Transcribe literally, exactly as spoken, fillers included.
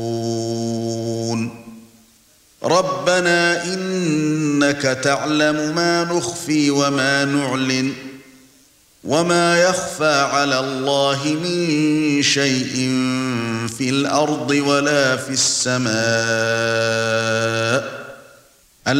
رَبَّنَا إِنَّكَ تَعْلَمُ مَا نُخْفِي وَمَا نُعْلِنُ وَمَا يَخْفَى عَلَى اللَّهِ مِن شَيْءٍ فِي الْأَرْضِ وَلَا فِي السَّمَاءِ